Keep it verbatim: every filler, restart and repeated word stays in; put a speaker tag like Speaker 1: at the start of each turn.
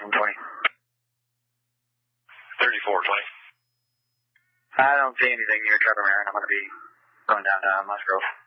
Speaker 1: from twenty.
Speaker 2: thirty-four twenty.
Speaker 1: I don't see anything near Trevor Marin. I'm going to be going down to Musgrove.